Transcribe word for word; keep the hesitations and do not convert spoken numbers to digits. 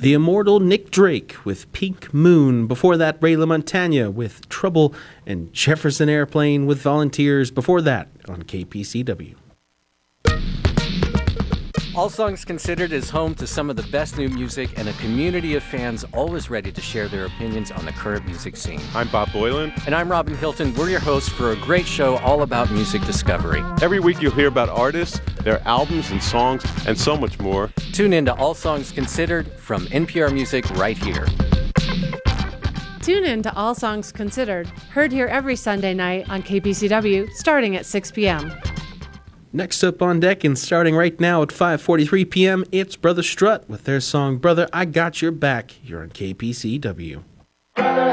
The immortal Nick Drake with Pink Moon. Before that, Ray LaMontagne with Trouble, and Jefferson Airplane with Volunteers. Before that, on K P C W. All Songs Considered is home to some of the best new music and a community of fans always ready to share their opinions on the current music scene. I'm Bob Boylan. And I'm Robin Hilton. We're your hosts for a great show all about music discovery. Every week you'll hear about artists, their albums and songs, and so much more. Tune in to All Songs Considered from N P R Music right here. Tune in to All Songs Considered, heard here every Sunday night on K P C W, starting at six p.m. Next up on deck and starting right now at five forty-three p.m., it's Brother Strut with their song, Brother, I Got Your Back, here on K P C W. Brother,